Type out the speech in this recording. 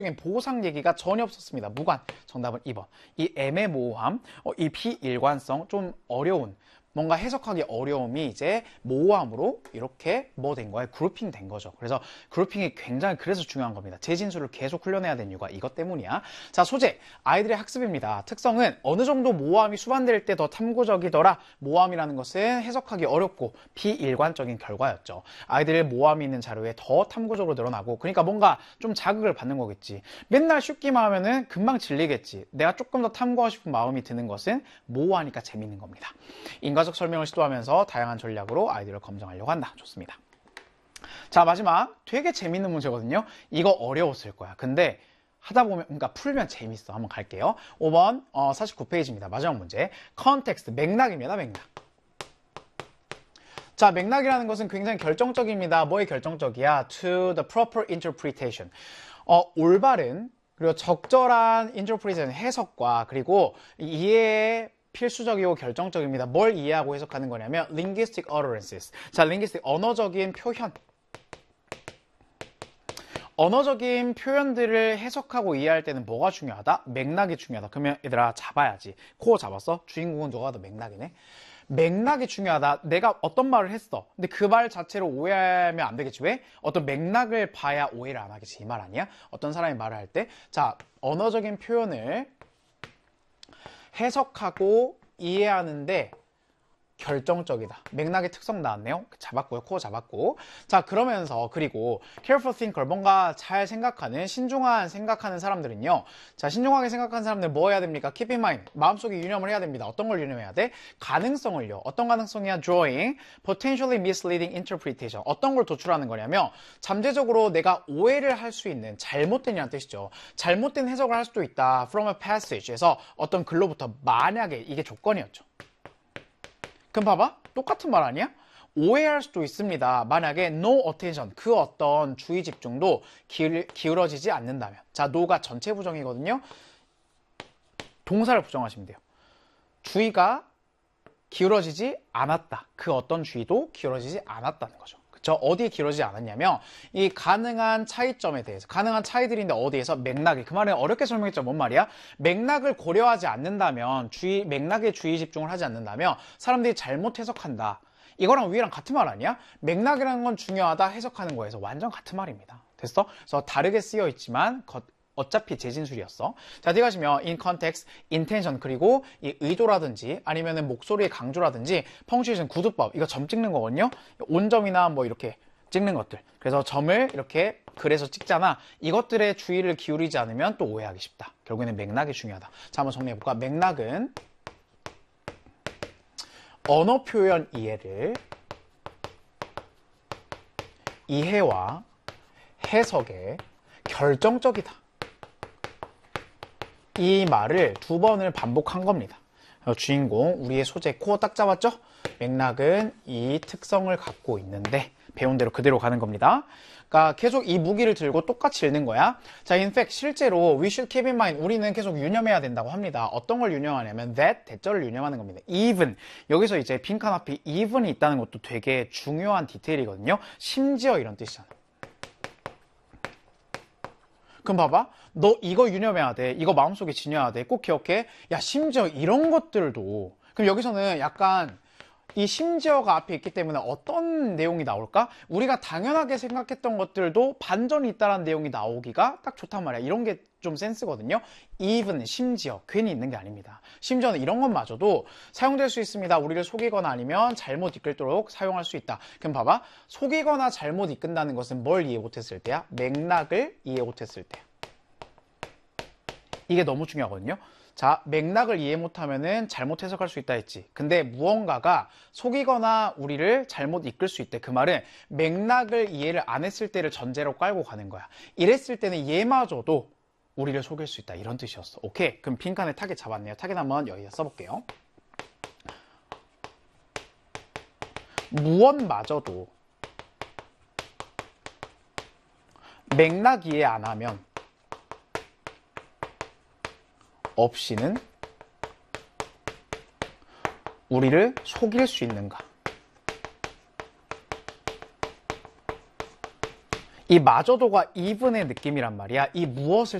보상 얘기가 전혀 없었습니다. 무관. 정답은 2번. 이 애매모호함, 이 비일관성, 좀 어려운, 뭔가 해석하기 어려움이 이제 모호함으로 이렇게 뭐 된 거예요? 그룹핑 된 거죠. 그래서 그룹핑이 굉장히 그래서 중요한 겁니다. 재진수를 계속 훈련해야 되는 이유가 이것 때문이야. 자, 소재. 아이들의 학습입니다. 특성은 어느 정도 모호함이 수반될 때 더 탐구적이더라. 모호함이라는 것은 해석하기 어렵고 비일관적인 결과였죠. 아이들의 모호함이 있는 자료에 더 탐구적으로 늘어나고, 그러니까 뭔가 좀 자극을 받는 거겠지. 맨날 쉽기만 하면은 금방 질리겠지. 내가 조금 더 탐구하고 싶은 마음이 드는 것은 모호하니까 재밌는 겁니다. 인과적 설명을 시도하면서 다양한 전략으로 아이들을 검증하려고 한다. 좋습니다. 자, 마지막 되게 재밌는 문제거든요. 이거 어려웠을 거야. 근데 하다 보면, 그러니까 풀면 재밌어. 한번 갈게요. 5번 49페이지입니다. 마지막 문제. 컨텍스트, 맥락입니다. 맥락. 자, 맥락이라는 것은 굉장히 결정적입니다. 뭐에 결정적이야? To the proper interpretation. 올바른 그리고 적절한 interpretation, 해석과 그리고 이해에 필수적이고 결정적입니다. 뭘 이해하고 해석하는 거냐면 linguistic utterances. 자, linguistic, 언어적인 표현. 언어적인 표현들을 해석하고 이해할 때는 뭐가 중요하다? 맥락이 중요하다. 그러면 얘들아 잡아야지. 코어 잡았어? 주인공은 누가 더 맥락이네. 맥락이 중요하다. 내가 어떤 말을 했어. 근데 그 말 자체로 오해하면 안 되겠지. 왜? 어떤 맥락을 봐야 오해를 안 하겠지. 이 말 아니야? 어떤 사람이 말을 할 때. 자, 언어적인 표현을 해석하고 이해하는데 결정적이다. 맥락의 특성 나왔네요. 잡았고요. 코어 잡았고. 자, 그러면서 그리고 careful thinker, 뭔가 잘 생각하는, 신중한 생각하는 사람들은요. 자, 신중하게 생각하는 사람들 뭐 해야 됩니까? keep in mind. 마음속에 유념을 해야 됩니다. 어떤 걸 유념해야 돼? 가능성을요. 어떤 가능성이야? drawing, potentially misleading interpretation. 어떤 걸 도출하는 거냐면 잠재적으로 내가 오해를 할 수 있는, 잘못된이라는 뜻이죠. 잘못된 해석을 할 수도 있다. from a passage에서 어떤 글로부터, 만약에 이게 조건이었죠. 그럼 봐봐. 똑같은 말 아니야? 오해할 수도 있습니다. 만약에 no attention, 그 어떤 주의 집중도 기울어지지 않는다면. 자, no가 전체 부정이거든요. 동사를 부정하시면 돼요. 주의가 기울어지지 않았다. 그 어떤 주의도 기울어지지 않았다는 거죠. 그쵸? 어디에 기울어지지 않았냐면 이 가능한 차이점에 대해서, 가능한 차이들인데 어디에서? 맥락이. 그 말은 어렵게 설명했죠. 뭔 말이야? 맥락을 고려하지 않는다면, 맥락에 주의 집중을 하지 않는다면 사람들이 잘못 해석한다. 이거랑 위랑 같은 말 아니야? 맥락이라는 건 중요하다, 해석하는 거에서 완전 같은 말입니다. 됐어? 그래서 다르게 쓰여 있지만 어차피 재진술이었어. 자, 뒤에 가시면 in context, intention, 그리고 이 의도라든지 아니면은 목소리의 강조라든지 punctuation, 구두법, 이거 점 찍는 거거든요. 온점이나 뭐 이렇게 찍는 것들. 그래서 점을 이렇게 글에서 찍잖아. 이것들에 주의를 기울이지 않으면 또 오해하기 쉽다. 결국에는 맥락이 중요하다. 자, 한번 정리해볼까? 맥락은 언어 표현 이해를 이해와 해석에 결정적이다. 이 말을 두 번을 반복한 겁니다. 주인공, 우리의 소재, 코어 딱 잡았죠? 맥락은 이 특성을 갖고 있는데 배운 대로 그대로 가는 겁니다. 그러니까 계속 이 무기를 들고 똑같이 읽는 거야. 자, in fact, 실제로 we should keep in mind, 우리는 계속 유념해야 된다고 합니다. 어떤 걸 유념하냐면 that, 대절을 유념하는 겁니다. even, 여기서 이제 빈칸 앞에 even이 있다는 것도 되게 중요한 디테일이거든요. 심지어 이런 뜻이잖아. 그럼 봐봐. 너 이거 유념해야 돼. 이거 마음속에 지녀야 돼. 꼭 기억해. 야, 심지어 이런 것들도. 그럼 여기서는 약간 이 심지어가 앞에 있기 때문에 어떤 내용이 나올까? 우리가 당연하게 생각했던 것들도 반전이 있다는 내용이 나오기가 딱 좋단 말이야. 이런 게 좀 센스거든요. even, 심지어, 괜히 있는 게 아닙니다. 심지어는 이런 것마저도 사용될 수 있습니다. 우리를 속이거나 아니면 잘못 이끌도록 사용할 수 있다. 그럼 봐봐. 속이거나 잘못 이끈다는 것은 뭘 이해 못했을 때야? 맥락을 이해 못했을 때야. 이게 너무 중요하거든요. 자, 맥락을 이해 못하면은 잘못 해석할 수 있다 했지. 근데 무언가가 속이거나 우리를 잘못 이끌 수 있대. 그 말은 맥락을 이해를 안 했을 때를 전제로 깔고 가는 거야. 이랬을 때는 얘마저도 우리를 속일 수 있다. 이런 뜻이었어. 오케이. 그럼 빈칸에 타겟 잡았네요. 타겟 한번 여기다 써볼게요. 무엇마저도 맥락 이해 안 하면 없이는 우리를 속일 수 있는가? 이 마저도가 even의 느낌이란 말이야. 이 무엇을